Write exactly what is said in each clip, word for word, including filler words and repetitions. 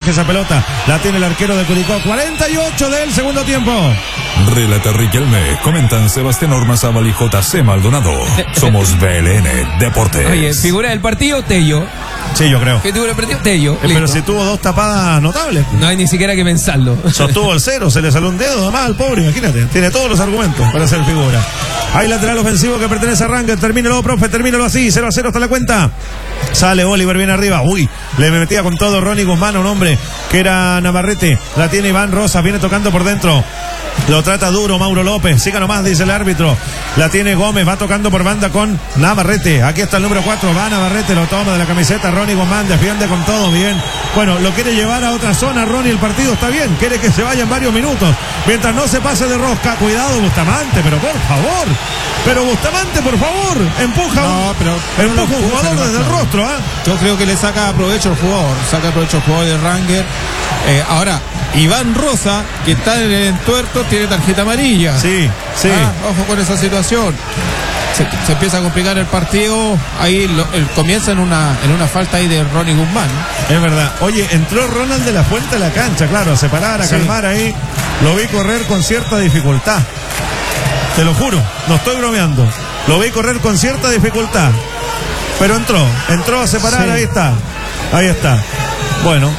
deje esa pelota. La tiene el arquero de Curicó. cuarenta y ocho del segundo tiempo. Relata Riquelme. Comentan Sebastián Ormazábal y J C Maldonado. Somos B L N Deportes. Oye, figura del partido, Tello. Sí, yo creo. Figura del partido, Tello. Eh, pero si tuvo dos tapadas notables. No hay ni siquiera que pensarlo. Sostuvo el cero, se le salió un dedo, además al pobre, imagínate. Tiene todos los argumentos para ser figura. Hay lateral ofensivo que pertenece a Ranger. Termínalo, profe, termínalo así. cero a cero hasta la cuenta. Sale Oliver bien arriba. Uy, le metía con todo Ronnie Guzmán, un hombre que era Navarrete. La tiene Iván Rosas, viene tocando por dentro. Lo trata duro Mauro López. Siga nomás, dice el árbitro. La tiene Gómez, va tocando por banda con Navarrete. Aquí está el número cuatro, va Navarrete, lo toma de la camiseta Ronnie Guzmán, defiende con todo, bien. Bueno, lo quiere llevar a otra zona Ronnie, el partido está bien, quiere que se vaya en varios minutos. Mientras no se pase de rosca, cuidado Bustamante, pero por favor. Pero Bustamante, por favor, empuja, no, pero, pero empuja un jugador desde el rostro. ¿eh? Yo creo que le saca provecho al jugador, saca provecho al jugador de Ranger. Eh, ahora, Iván Rosa, que está en el entuerto, tiene tarjeta amarilla. Sí, sí. Ah, ojo con esa situación. Se, se empieza a complicar el partido. Ahí lo, el, comienza en una, en una falta ahí de Ronnie Guzmán. Es verdad. Oye, entró Ronald de la Fuente a la cancha, claro, a separar, a sí. calmar ahí. Lo vi correr con cierta dificultad. Te lo juro, no estoy bromeando. Lo vi correr con cierta dificultad. Pero entró, entró a separar, sí. ahí está. Ahí está. Bueno.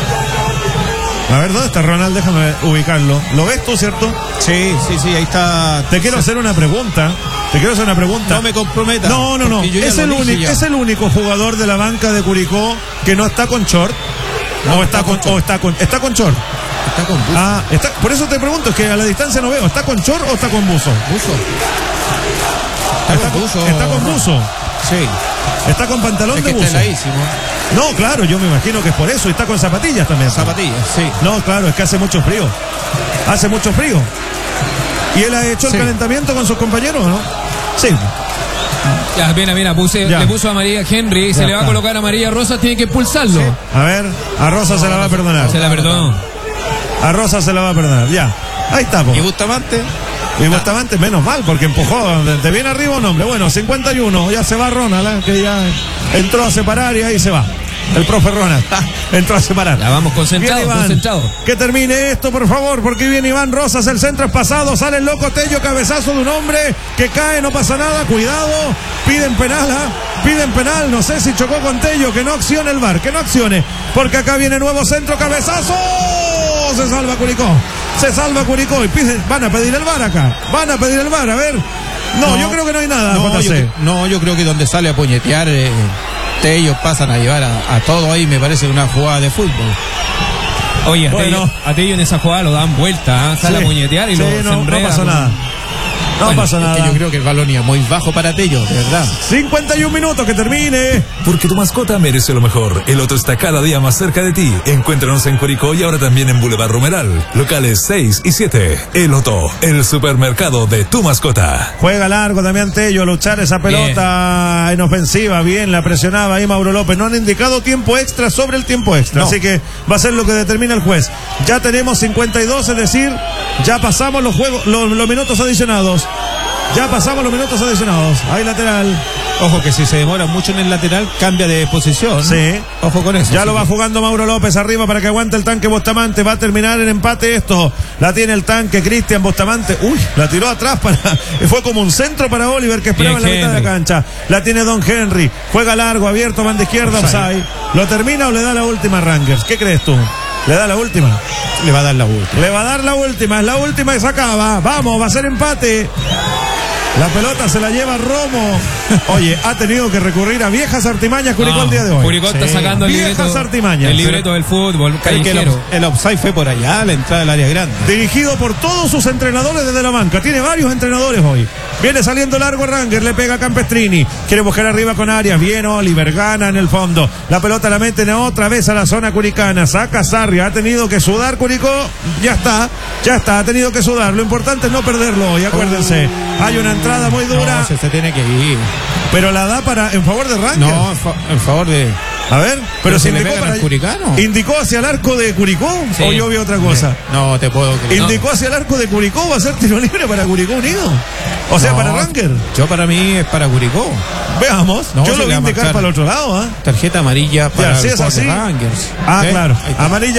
A ver, ¿dónde está Ronald? Déjame ubicarlo. ¿Lo ves tú, cierto? Sí, sí, sí, ahí está. Te quiero hacer una pregunta. Te quiero hacer una pregunta. No me comprometa. No, no, no. Es el, único, es el único jugador de la banca de Curicó que no está con short. No, o, está está con, con o está con está con short. Está con buzo. Ah, está, por eso te pregunto, es que a la distancia no veo. ¿Está con short o está con buzo? Buzo. Está, está con buzo. Está con buzo. Sí. Está con pantalón es de que buzo. Está heladísimo. No, claro, yo me imagino que es por eso. Y está con zapatillas también. Zapatillas, sí. No, claro, es que hace mucho frío. Hace mucho frío. ¿Y él ha hecho sí. el calentamiento con sus compañeros o no? Sí. Ya, mira, mira, puse, le puso a María Henry y se le va a colocar a María Rosa, tiene que expulsarlo. Sí. A ver, a Rosa no, se la va a perdonar. Se la perdonó. A Rosa se la va a perdonar, ya. Ahí está, po. ¿Y Bustamante? Y Bustamante, menos mal, porque empujó de, de bien arriba un hombre. Bueno, cincuenta y uno, ya se va Ronald, ¿eh? Que ya entró a separar y ahí se va. El profe Ronald entró a separar. Ya vamos concentrados, concentrados. Que termine esto, por favor, porque viene Iván Rosas, el centro es pasado, sale el loco Tello, cabezazo de un hombre que cae, no pasa nada, cuidado, piden penal, ¿eh? Piden penal, no sé si chocó con Tello, que no accione el V A R, que no accione, porque acá viene nuevo centro, cabezazo, se salva Curicó, se salva Curicó y piden, van a pedir el V A R acá, van a pedir el V A R, a ver, no, no yo creo que no hay nada, no, J C. Yo, no, yo creo que donde sale a puñetear... Eh... ellos pasan a llevar a, a todo ahí, me parece una jugada de fútbol. Oye, a, bueno. Tello, a Tello en esa jugada lo dan vuelta, ¿eh? Sale sí, a puñetear y sí, lo no, se enreda. No pasa nada. No bueno, pasa nada. Es que yo creo que el balón iba muy bajo para Tello, de verdad. cincuenta y un minutos, que termine. Porque tu mascota merece lo mejor. El Otto está cada día más cerca de ti. Encuéntranos en Curicó y ahora también en Boulevard Romeral. Locales seis y siete. El Otto, el supermercado de tu mascota. Juega largo Damián Tello, a luchar esa pelota bien. En ofensiva. Bien, la presionaba ahí Mauro López. No han indicado tiempo extra sobre el tiempo extra. No. Así que va a ser lo que determina el juez. Ya tenemos cincuenta y dos, es decir, ya pasamos los juegos, los, los minutos adicionados. Ya pasamos los minutos adicionados. Hay lateral. Ojo que si se demora mucho en el lateral, cambia de posición. Sí. Ojo con eso. Ya sí. lo va jugando Mauro López arriba para que aguante el tanque Bustamante. Va a terminar en empate esto. La tiene el tanque Cristian Bustamante. Uy, la tiró atrás para. Fue como un centro para Oliver que esperaba Bien, en la mitad de la cancha. La tiene Don Henry. Juega largo, abierto, banda izquierda, offside. ¿Lo termina o le da la última a Rangers? ¿Qué crees tú? ¿Le da la última? Le va a dar la última. Le va a dar la última. Es la última y se acaba. Vamos, va a ser empate. La pelota se la lleva Romo. Oye, ha tenido que recurrir a viejas artimañas Curicó no, el día de hoy. Curicó está sí. sacando el viejas libreto, artimañas. el libreto del fútbol. Que el, el offside fue por allá, la entrada del área grande. Dirigido por todos sus entrenadores desde la banca. Tiene varios entrenadores hoy. Viene saliendo largo Ranger, le pega a Campestrini. Quiere buscar arriba con Arias. Bien Oliver, gana en el fondo. La pelota la meten otra vez a la zona curicana. Saca Sarria. Ha tenido que sudar Curicó. Ya está, ya está. Ha tenido que sudar. Lo importante es no perderlo hoy, acuérdense. Hay una entrada muy dura. No, se, se tiene que ir. Pero la da para en favor de Ranger. No, en, fa en favor de. A ver, pero, pero se si indicó, le para, al curicano. ¿Indicó hacia el arco de Curicó? Sí. ¿O yo vi otra cosa? No, te puedo creer. ¿Indicó no. hacia el arco de Curicó? ¿Va a ser tiro libre para Curicó Unido? O sea, no, para Ranger. Yo para mí es para Curicó. Veamos. No, yo lo voy a indicar para el otro lado. ¿eh? Tarjeta amarilla para ya, si es así. Rangers. Ah, ¿Eh? claro. Amarilla.